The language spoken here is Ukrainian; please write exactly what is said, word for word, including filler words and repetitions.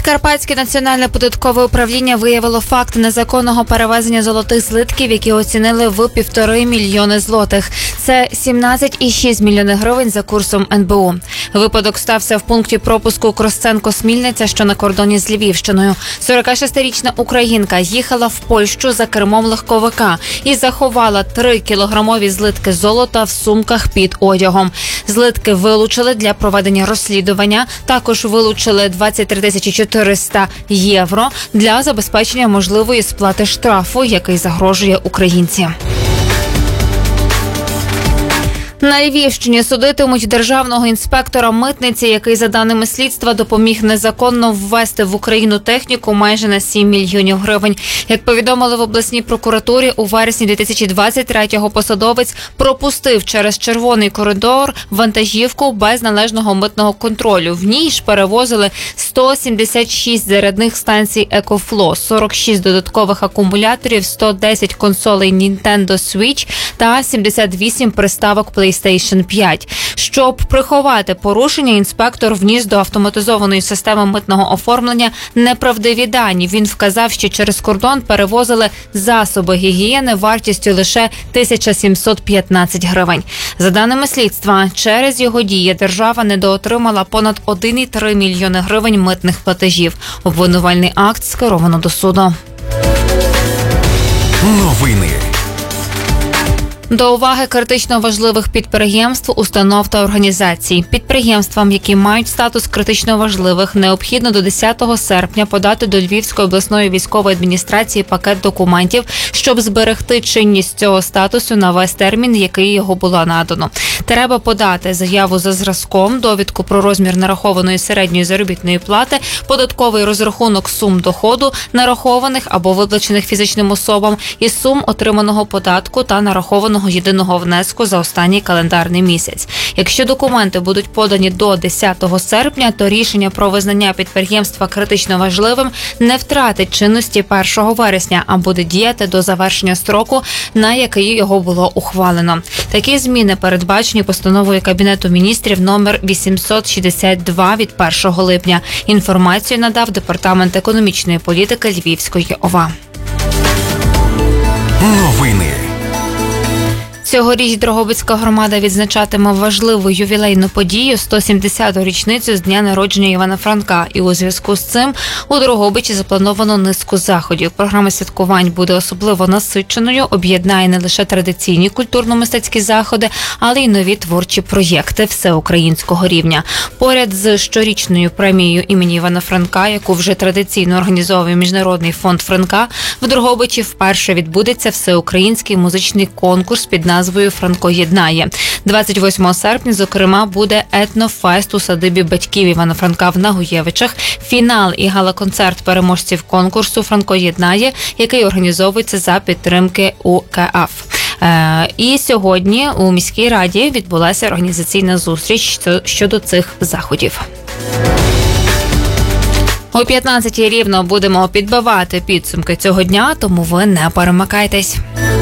Підкарпатське національне податкове управління виявило факт незаконного перевезення золотих злитків, які оцінили в півтори мільйони злотих. Це сімнадцять цілих шість мільйонів гривень за курсом ен бе у. Випадок стався в пункті пропуску Кросценко-Смільниця, що на кордоні з Львівщиною. сорокашестирічна українка їхала в Польщу за кермом легковика і заховала три кілограмові злитки золота в сумках під одягом. Злитки вилучили для проведення розслідування. Також вилучили двадцять три тисячі чотириста євро для забезпечення можливої сплати штрафу, який загрожує українці. На Львівщині судитимуть державного інспектора митниці, який, за даними слідства, допоміг незаконно ввести в Україну техніку майже на сім мільйонів гривень. Як повідомили в обласній прокуратурі, у вересні дві тисячі двадцять третього посадовець пропустив через червоний коридор вантажівку без належного митного контролю. В ній ж перевозили сто сімдесят шість зарядних станцій «Екофло», сорок шість додаткових акумуляторів, сто десять консолей Nintendo Switch та сімдесят вісім приставок PlayStation п'ять. Щоб приховати порушення, інспектор вніс до автоматизованої системи митного оформлення неправдиві дані. Він вказав, що через кордон перевозили засоби гігієни вартістю лише тисяча сімсот п'ятнадцять гривень. За даними слідства, через його дії держава недоотримала понад один цілих три мільйони гривень митних платежів. Обвинувальний акт скеровано до суду. Новини. До уваги критично важливих підприємств, установ та організацій. Підприємствам, які мають статус критично важливих, необхідно до десятого серпня подати до Львівської обласної військової адміністрації пакет документів, щоб зберегти чинність цього статусу на весь термін, який його було надано. Треба подати заяву за зразком, довідку про розмір нарахованої середньої заробітної плати, податковий розрахунок сум доходу, нарахованих або виплачених фізичним особам, і сум отриманого податку та нарахованого єдиного внеску за останній календарний місяць. Якщо документи будуть подані до десятого серпня, то рішення про визнання підприємства критично важливим не втратить чинності першого вересня, а буде діяти до завершення строку, на який його було ухвалено. Такі зміни передбачені постановою Кабінету міністрів номер вісімсот шістдесят два від першого липня. Інформацію надав Департамент економічної політики Львівської ОВА. Новини. Цьогоріч Дрогобицька громада відзначатиме важливу ювілейну подію – сто сімдесяту річницю з дня народження Івана Франка. І у зв'язку з цим у Дрогобичі заплановано низку заходів. Програма святкувань буде особливо насиченою, об'єднає не лише традиційні культурно-мистецькі заходи, але й нові творчі проєкти всеукраїнського рівня. Поряд з щорічною премією імені Івана Франка, яку вже традиційно організовує Міжнародний фонд Франка, в Дрогобичі вперше відбудеться всеукраїнський музичний конкурс під назвою «Франко єднає». двадцять восьмого серпня, зокрема, буде етнофест у садибі батьків Івана Франка в Нагуєвичах, фінал і гала-концерт переможців конкурсу «Франко єднає», який організовується за підтримки у ка еф. Е, і сьогодні у міській раді відбулася організаційна зустріч щодо цих заходів. О п'ятнадцятій рівно будемо підбивати підсумки цього дня, тому ви не перемикайтесь.